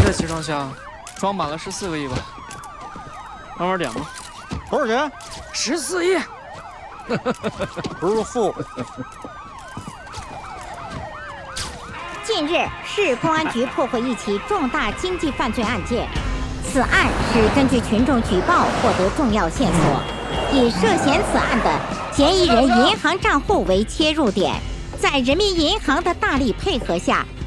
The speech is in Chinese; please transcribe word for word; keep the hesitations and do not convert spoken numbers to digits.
这情况下，装满了十四个亿吧，慢慢点吧。 多少钱？ 十四亿。 不是付。 近日，市公安局破获一起重大经济犯罪案件。此案是根据群众举报获得重要线索，以涉嫌此案的嫌疑人银行账户为切入点，在人民银行的大力配合下。